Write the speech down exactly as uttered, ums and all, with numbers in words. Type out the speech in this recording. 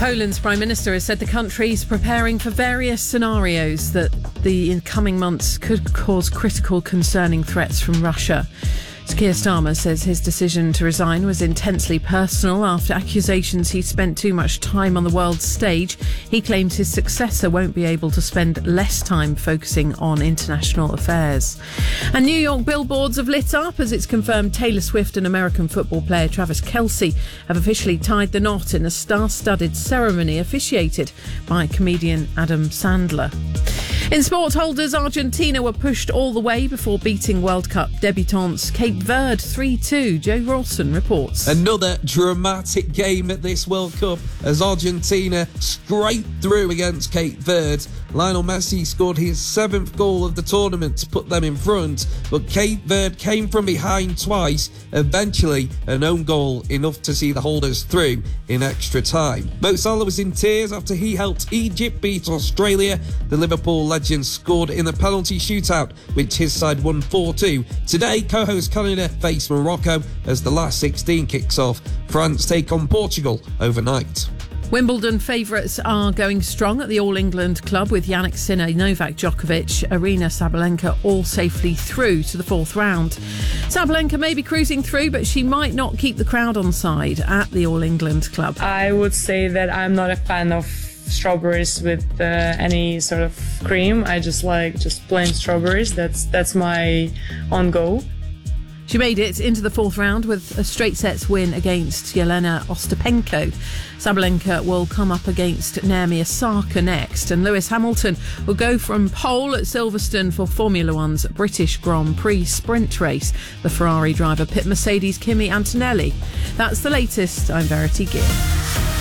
Poland's Prime Minister has said the country's preparing for various scenarios that the coming months could cause critical concerning threats from Russia. Keir Starmer says his decision to resign was intensely personal after accusations he spent too much time on the world stage. He claims his successor won't be able to spend less time focusing on international affairs. And New York billboards have lit up as it's confirmed Taylor Swift and American football player Travis Kelce have officially tied the knot in a star-studded ceremony officiated by comedian Adam Sandler. In sport, holders Argentina were pushed all the way before beating World Cup debutantes Cape Verde three two. Joe Rawson reports. Another dramatic game at this World Cup as Argentina scraped through against Cape Verde. Lionel Messi scored his seventh goal of the tournament to put them in front, but Cape Verde came from behind twice, eventually an own goal enough to see the holders through in extra time. Mo Salah was in tears after he helped Egypt beat Australia. The Liverpool legend scored in the penalty shootout, which his side won four two. Today, co-host Canada face Morocco as the last sixteen kicks off. France take on Portugal overnight. Wimbledon favourites are going strong at the All England club with Jannik Sinner, Novak Djokovic, Aryna Sabalenka all safely through to the fourth round. Sabalenka may be cruising through, but she might not keep the crowd on side at the All England club. I would say that I'm not a fan of strawberries with uh, any sort of cream. I just like just plain strawberries. That's that's my on go. She made it into the fourth round with a straight sets win against Jelena Ostapenko. Sabalenka will come up against Naomi Osaka next, and Lewis Hamilton will go from pole at Silverstone for Formula One's British Grand Prix sprint race. The Ferrari driver pit Mercedes' Kimi Antonelli. That's the latest. I'm Verity Gill.